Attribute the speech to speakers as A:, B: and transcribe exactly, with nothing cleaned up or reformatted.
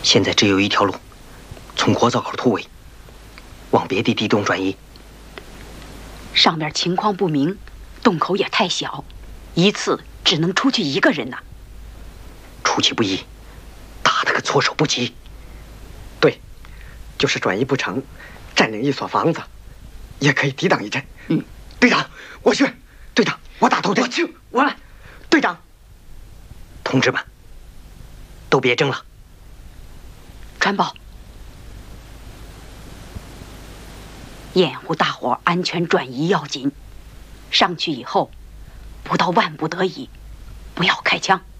A: 现在只有一条路，从国灶口突围，往别的地洞转移。
B: 上面情况不明，洞口也太小，一次只能出去一个人呐。
A: 出其不意，打得个措手不及。
C: 对，就是转移不成，占领一所房子，也可以抵挡一阵。
B: 嗯，
C: 队长，我去。队长，我打头阵。
D: 我去，我来。
C: 队长，
A: 同志们，都别争了。
B: 传报，掩护大伙安全转移要紧。上去以后，不到万不得已，不要开枪。